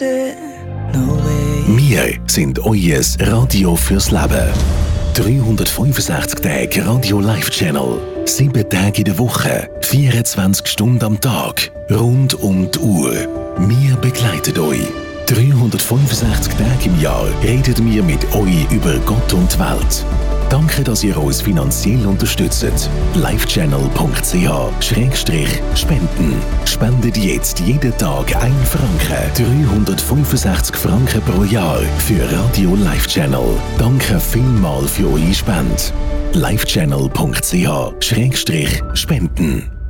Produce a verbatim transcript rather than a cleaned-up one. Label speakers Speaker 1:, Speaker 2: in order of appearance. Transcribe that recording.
Speaker 1: it. No way.
Speaker 2: Wir sind euer Radio fürs Leben. dreihundertfünfundsechzig Tage Radio Live Channel. Sieben Tage in der Woche. vierundzwanzig Stunden am Tag. Rund um die Uhr. Wir begleiten euch. dreihundertfünfundsechzig Tage im Jahr reden wir mit euch über Gott und die Welt. Danke, dass ihr uns finanziell unterstützt. livechannel punkt c h Schrägstrich spenden. Spendet jetzt jeden Tag ein Franken. dreihundertfünfundsechzig Franken pro Jahr für Radio Live Channel. Danke vielmals für eure Spende. livechannel punkt c h Schrägstrich spenden.